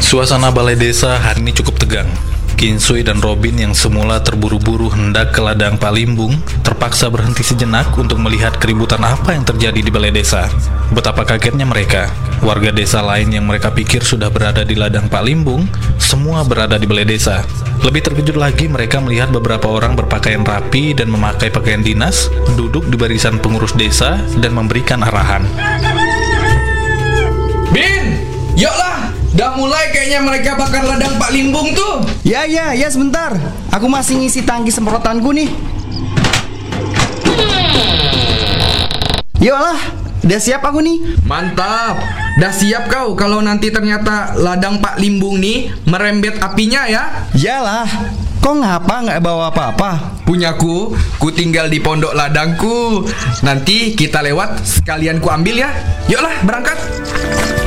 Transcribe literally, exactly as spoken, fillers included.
Suasana balai desa hari ini cukup tegang. Kinsui dan Robin yang semula terburu-buru hendak ke ladang Pak Limbung terpaksa berhenti sejenak untuk melihat keributan apa yang terjadi di balai desa. Betapa kagetnya mereka. Warga desa lain yang mereka pikir sudah berada di ladang Pak Limbung, semua berada di balai desa. Lebih terkejut lagi mereka melihat beberapa orang berpakaian rapi dan memakai pakaian dinas, duduk di barisan pengurus desa dan memberikan arahan. Bin, yuklah! Udah mulai kayaknya mereka bakar ladang Pak Limbung tuh. Ya, ya, ya sebentar. Aku masih ngisi tangki semprotanku nih. Yolah, udah siap aku nih. Mantap. Udah siap kau kalau nanti ternyata ladang Pak Limbung nih merembet apinya ya? Yalah. Kok ngapa nggak bawa apa-apa? Punyaku, ku tinggal di pondok ladangku. Nanti kita lewat sekalian ku ambil ya. Yuklah berangkat.